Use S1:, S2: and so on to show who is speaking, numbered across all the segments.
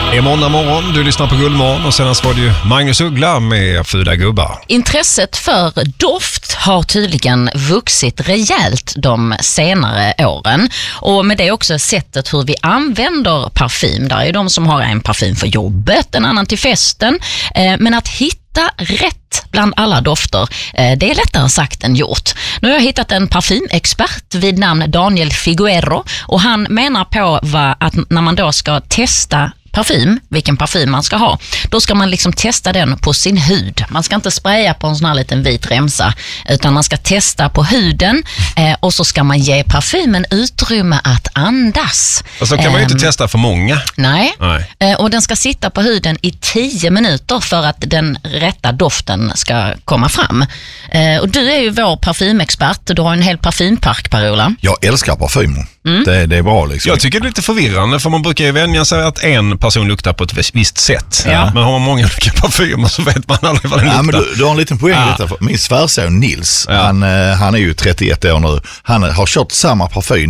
S1: Det är måndag morgon, du lyssnar på Guldmorgon och senast var det ju Magnus Uggla med Fyra gubbar.
S2: Intresset för doft har tydligen vuxit rejält de senare åren. Och med det också sättet hur vi använder parfym. Där är ju de som har en parfym för jobbet, en annan till festen. Men att hitta rätt bland alla dofter, det är lättare sagt än gjort. Nu har jag hittat en parfymexpert vid namn Daniel Figuero och han menar på att när man då ska testa parfym, vilken parfym man ska ha, då ska man liksom testa den på sin hud. Man ska inte spraya på en sån här liten vit remsa, utan man ska testa på huden och så ska man ge parfymen utrymme att andas.
S1: Alltså kan man ju inte testa för många.
S2: Nej. Och den ska sitta på huden i 10 minuter för att den rätta doften ska komma fram. Och du är ju vår parfymexpert, du har en hel parfympark, Per-Ola.
S3: Jag älskar parfymer. Det är bra liksom.
S1: Jag tycker det är lite förvirrande för man brukar ju vänja sig att en person luktar på ett visst sätt.
S2: Ja.
S1: Men har man många olika parfymer så vet man aldrig vad den luktar.
S3: Men du har en liten poäng i detta. Min svärson Nils, han är ju 31 år nu. Han har kört samma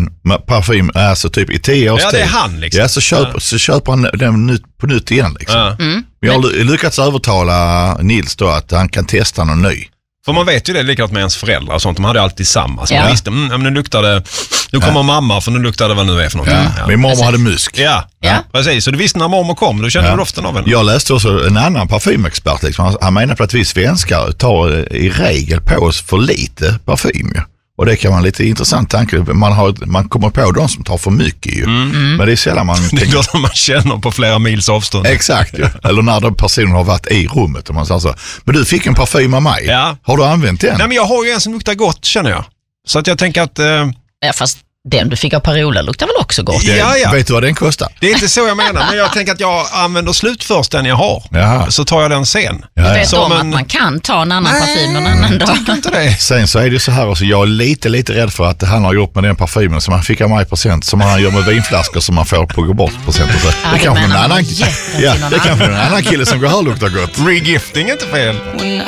S3: parfym alltså typ i 10 års tid.
S1: Ja, det är han liksom.
S3: Ja, så köper han den på nytt igen liksom. Jag har lyckats övertala Nils då att han kan testa någon ny.
S1: För man vet ju det likadant med ens föräldrar och sånt. De hade alltid samma. Så man visste, men nu luktade... Nu kommer mamma för nu luktade vad nu är för någonting.
S3: Ja. Min mormor hade musk.
S1: Ja, precis. Så du visste när mormor kom. Du kände doften av henne.
S3: Jag läste också en annan parfymexpert. Liksom. Han menar på att vi svenskar tar i regel på oss för lite parfym. Och det kan vara en lite intressant tanke. Man kommer på de som tar för mycket ju. Men det är sällan man...
S1: Det är klart man känner på flera mils avstånd.
S3: Exakt, ja. Eller när den personen har varit i rummet. Och man säger så, men du fick en parfym av mig.
S1: Ja.
S3: Har du använt den?
S1: Nej, men jag har ju en som luktar gott, känner jag. Så att jag tänker att...
S2: Ja, fast den du fick av Per-Ola luktar väl också gott?
S1: Ja.
S3: Vet du vad den kostar?
S1: Det är inte så jag menar, men jag tänker att jag använder slut först den jag har.
S3: Jaha.
S1: Så tar jag den sen.
S2: Du vet om att man kan ta en annan parfym en annan dag.
S1: Nej, inte det.
S3: Sen så är det så här också, jag är lite rädd för att han har gjort med den parfymen som han fick av mig i present, som han gör med vinflaskor som man får på gå bort present. Det kanske någon annan kille som går här luktar gott.
S1: Regifting är inte fel.